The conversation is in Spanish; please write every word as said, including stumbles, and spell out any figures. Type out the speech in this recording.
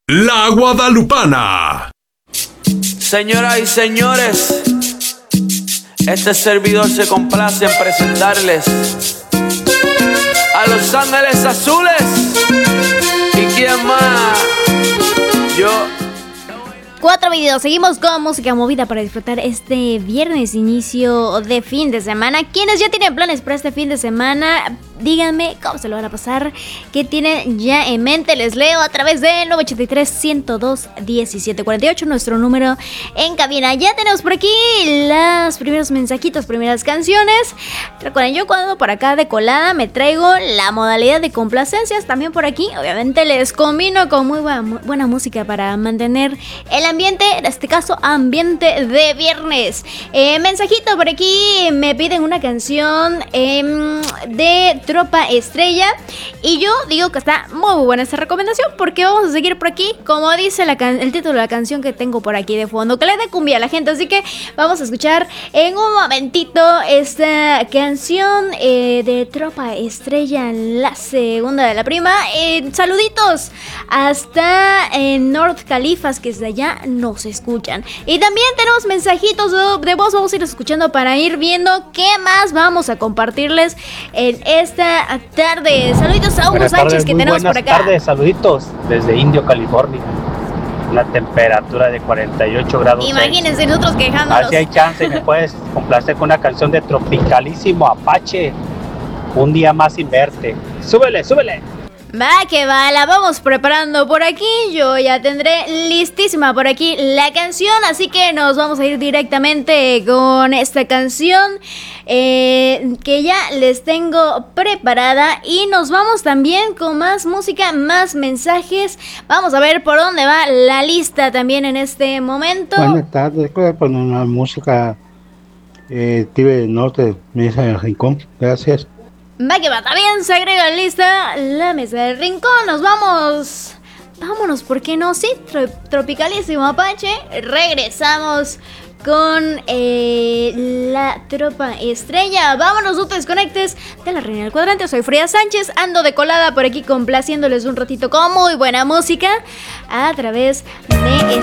La Guadalupana. Señoras y señores, este servidor se complace en presentarles a Los Ángeles Azules. ¿Y quién más? Yo. Cuatro videos, seguimos con música movida para disfrutar este viernes, inicio de fin de semana. Quienes ya tienen planes para este fin de semana, díganme cómo se lo van a pasar, qué tienen ya en mente. Les leo a través de nueve ocho tres, uno cero dos, diecisiete cuarenta y ocho, nuestro número en cabina. Ya tenemos por aquí los primeros mensajitos, primeras canciones. Recuerden, yo cuando por acá de colada me traigo la modalidad de complacencias. También por aquí, obviamente, les combino con muy buena, muy buena música para mantener el ambiente, en este caso, ambiente de viernes. Eh, mensajito por aquí, me piden una canción eh, de Tropa Estrella. Y yo digo que está muy buena esta recomendación, porque vamos a seguir por aquí, como dice la can- el título de la canción que tengo por aquí de fondo, que le dé cumbia a la gente. Así que vamos a escuchar en un momentito esta canción eh, de Tropa Estrella, la segunda de la prima. Eh, saluditos hasta eh, North Califas, que es de allá nos escuchan. Y también tenemos mensajitos de voz, vamos a ir escuchando para ir viendo qué más vamos a compartirles en esta tarde. Saluditos a Hugo Buenas Sánchez, tardes, que muy tenemos por buenas acá. tardes, saluditos desde Indio, California. La temperatura de cuarenta y ocho grados. Imagínense nosotros quejándonos. A ver si hay chance y me puedes complacer con una canción de Tropicalísimo Apache, Un día más sin verte. Súbele, súbele. Va que va, la vamos preparando por aquí. Yo ya tendré listísima por aquí la canción, así que nos vamos a ir directamente con esta canción eh, que ya les tengo preparada. Y nos vamos también con más música, más mensajes. Vamos a ver por dónde va la lista también en este momento. Buenas tardes, voy a poner una música eh, Tigre del Norte, Mesa del Rincón. Gracias. Va que va, también se agrega a la lista la Mesa del Rincón. Nos vamos, vámonos, ¿por qué no? Sí, tro- Tropicalísimo Apache. Regresamos con eh, la Tropa Estrella. Vámonos, no te desconectes de la Reina del Cuadrante. Soy Frida Sánchez, ando de colada por aquí complaciéndoles un ratito con muy buena música a través de